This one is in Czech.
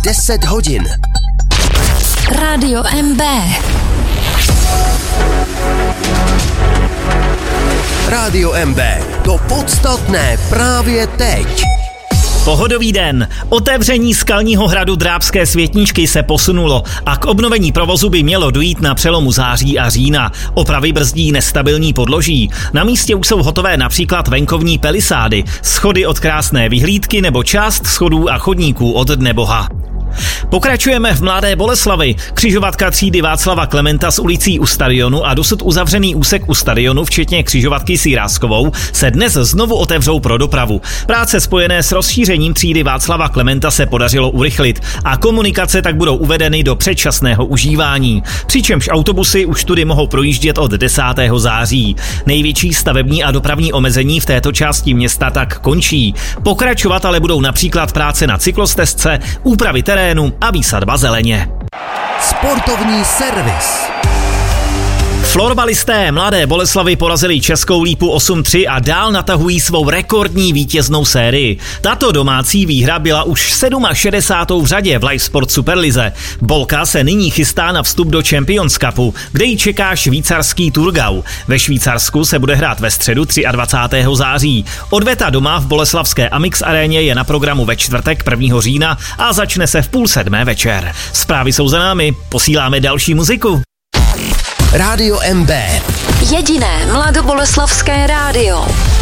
10 hodin. Rádio MB. Rádio MB. To podstatné právě teď. Pohodový den. Otevření Skalního hradu Drábské Světničky se posunulo a k obnovení provozu by mělo dojít na přelomu září a října. Opravy brzdí nestabilní podloží. Na místě už jsou hotové například venkovní pelisády, schody od krásné vyhlídky nebo část schodů a chodníků od Dneboha. Pokračujeme v Mladé Boleslavi. Křižovatka třídy Václava Klementa s ulicí u stadionu a dosud uzavřený úsek u stadionu, včetně křižovatky s Jiráskovou, se dnes znovu otevřou pro dopravu. Práce spojené s rozšířením třídy Václava Klementa se podařilo urychlit a komunikace tak budou uvedeny do předčasného užívání. Přičemž autobusy už tudy mohou projíždět od 10. září. Největší stavební a dopravní omezení v této části města tak končí. Pokračovat ale budou například práce na cyklostezce, úpravy terénu a výsadba zeleně. Sportovní servis. Florbalisté Mladé Boleslavy porazili Českou Lípu 8-3 a dál natahují svou rekordní vítěznou sérii. Tato domácí výhra byla už 67. v řadě v Live Sport Superlize. Bolka se nyní chystá na vstup do Champions Cupu, kde ji čeká švýcarský Thurgau. Ve Švýcarsku se bude hrát ve středu 23. září. Odveta doma v boleslavské Amix aréně je na programu ve čtvrtek 1. října a začne se v 6:30 večer. Zprávy jsou za námi, posíláme další muziku. Rádio MB. Jediné mladoboleslavské rádio.